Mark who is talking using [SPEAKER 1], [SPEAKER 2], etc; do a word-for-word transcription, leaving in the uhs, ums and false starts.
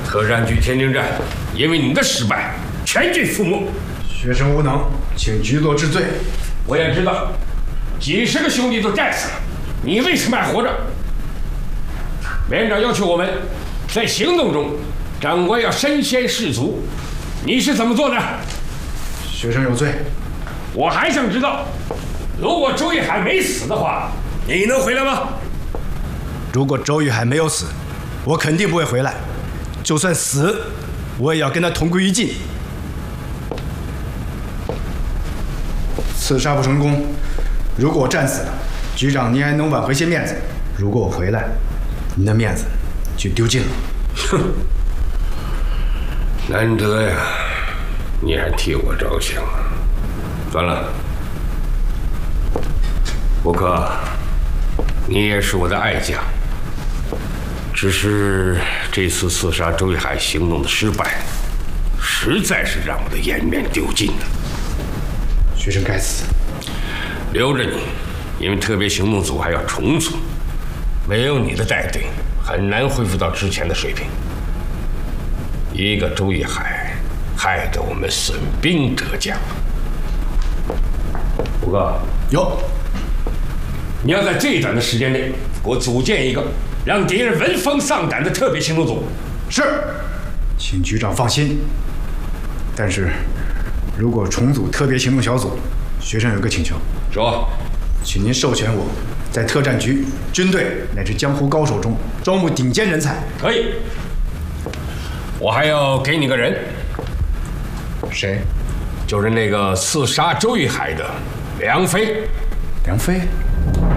[SPEAKER 1] 特战局天津站因为你的失败，全军覆没。
[SPEAKER 2] 学生无能，请局座治罪。
[SPEAKER 1] 我也知道，几十个兄弟都战死了，你为什么还活着？连长要求我们在行动中，长官要身先士卒，你是怎么做的？
[SPEAKER 2] 学生有罪。
[SPEAKER 1] 我还想知道，如果周玉海没死的话，你能回来吗？
[SPEAKER 2] 如果周玉海没有死，我肯定不会回来。就算死，我也要跟他同归于尽。刺杀不成功，如果我战死了，局长您还能挽回些面子；如果我回来，您的面子就丢尽了。
[SPEAKER 1] 哼，难得呀，你还替我着想。算了，吴克，你也是我的爱将。只是这次刺杀周玉海行动的失败，实在是让我的颜面丢尽了。
[SPEAKER 2] 学生该死，
[SPEAKER 1] 留着你，因为特别行动组还要重组，没有你的带队，很难恢复到之前的水平。一个周玉海，害得我们损兵折将。吴哥，
[SPEAKER 2] 有，
[SPEAKER 1] 你要在最短的时间内给我组建一个让敌人闻风丧胆的特别行动组。
[SPEAKER 2] 是，请局长放心。但是，如果重组特别行动小组，学生有个请求。
[SPEAKER 1] 说，
[SPEAKER 2] 请您授权我在特战局、军队乃至江湖高手中招募顶尖人才。
[SPEAKER 1] 可以。我还要给你个人。
[SPEAKER 2] 谁？
[SPEAKER 1] 就是那个刺杀周玉海的梁飞。
[SPEAKER 2] 梁飞？